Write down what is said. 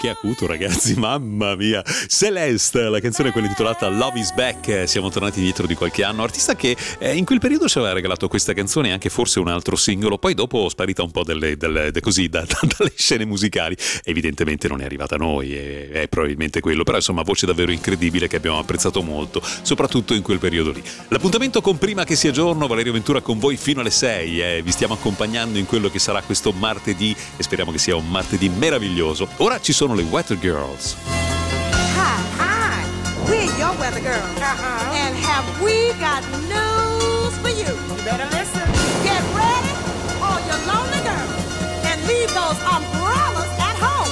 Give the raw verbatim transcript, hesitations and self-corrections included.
Che acuto, ragazzi, mamma mia. Celeste, la canzone quella intitolata Love is Back. Siamo tornati dietro di qualche anno. Artista che eh, in quel periodo ci aveva regalato questa canzone e anche forse un altro singolo. Poi dopo sparita un po' dalle, dalle, de così, da, da, dalle scene musicali. Evidentemente non è arrivata a noi, è, è probabilmente quello. Però insomma, voce davvero incredibile che abbiamo apprezzato molto, soprattutto in quel periodo lì. L'appuntamento con Prima che sia giorno, Valerio Ventura con voi fino alle sei. Eh. Vi stiamo accompagnando in quello che sarà questo martedì e speriamo che sia un martedì meraviglioso. Ora ci sono le Weather Girls. Hi, hi, we're your weather girls. Uh-huh. And have we got news for you? You better listen. Get ready, all your lonely girls, and leave those umbrellas